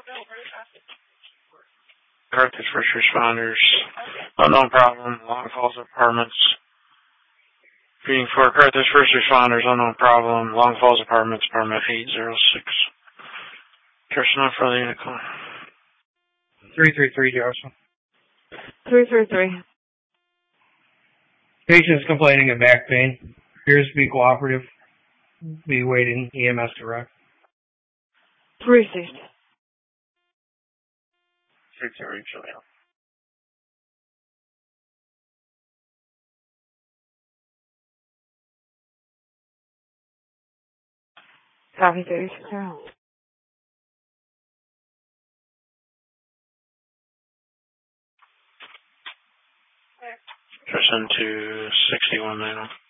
Carthage First Responders. Unknown problem. Long Falls Apartments. Being for Carthage First Responders. Unknown problem. Long Falls Apartments. Apartment 806. Personnel for the unit call. 333, Joshua. 333. Patient's complaining of back pain. Appears to be cooperative. Be waiting EMS direct. 360. 6 Julia. Copy 36. Person to 61 now.